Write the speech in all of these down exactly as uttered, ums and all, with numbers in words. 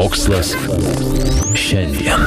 Mokslas šiandien.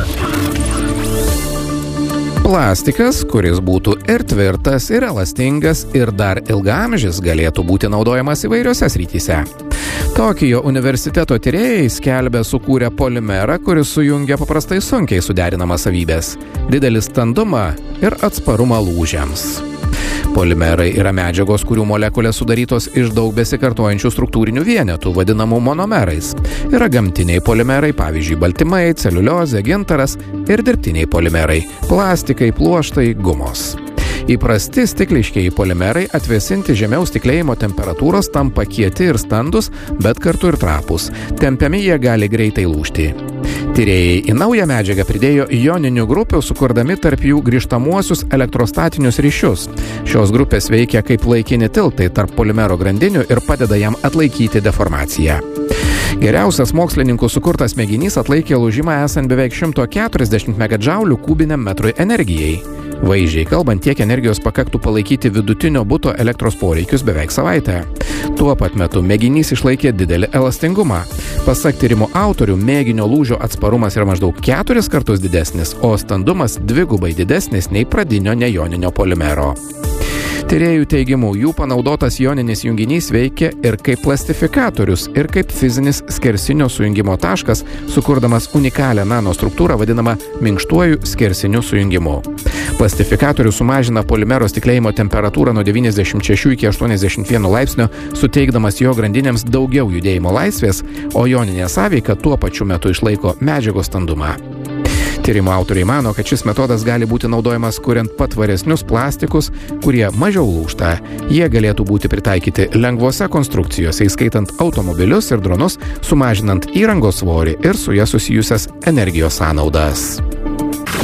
Plastikas, kuris būtų ir tvirtas, ir elastingas, ir dar ilgaamžis, galėtų būti naudojamas įvairiose srityse. Tokijo universiteto tyrėjai skelbia sukūrę polimerą, kuris sujungia paprastai sunkiai suderinamas savybės – didelį standumą ir atsparumą lūžiams. Polimerai yra medžiagos, kurių molekulės sudarytos iš daug besikartojančių struktūrinių vienetų, vadinamų monomerais. Yra gamtiniai polimerai, pavyzdžiui, baltymai, celiuliozė, gintaras ir dirbtiniai polimerai – plastikai, pluoštai, gumos. Įprasti stikliškieji polimerai atvėsinti žemiau stiklėjimo temperatūros tampa kieti ir standus, bet kartu ir trapūs. Tempiami jie gali greitai lūžti. Tyrėjai į naują medžiagą pridėjo joninių grupių, sukurdami tarp jų grįžtamuosius elektrostatinius ryšius. Šios grupės veikia kaip laikini tiltai tarp polimero grandinių ir padeda jam atlaikyti deformaciją. Geriausias mokslininkų sukurtas mėginys atlaikė lūžimą esant beveik šimtas keturiasdešimt megadžaulių kubiniam metrui energijai. Vaizdžiai kalbant, tiek energijos pakaktų palaikyti vidutinio buto elektros poreikius beveik savaitę. Tuo pat metu mėginys išlaikė didelį elastingumą. Pasak tyrimo autorių, mėginio lūžio atsparumas yra maždaug keturis kartus didesnis, o standumas dvigubai didesnis nei pradinio nejoninio polimero. Tyrėjų teigimu, jų panaudotas joninis junginys veikia ir kaip plastifikatorius, ir kaip fizinis skersinio sujungimo taškas, sukurdamas unikalią nanostruktūrą vadinamą minkštuoju skersiniu sujungimu. Plastifikatorius sumažina polimero stiklėjimo temperatūrą nuo devyniasdešimt šešių iki aštuoniasdešimt vieno laipsnio, suteikdamas jo grandinėms daugiau judėjimo laisvės, o joninė sąveika tuo pačiu metu išlaiko medžiagos standumą. Tyrimo autoriai mano, kad šis metodas gali būti naudojamas kuriant patvaresnius plastikus, kurie mažiau lūžta. Jie galėtų būti pritaikyti lengvose konstrukcijose, įskaitant automobilius ir dronus, sumažinant įrangos svorį ir su ja susijusias energijos sąnaudas.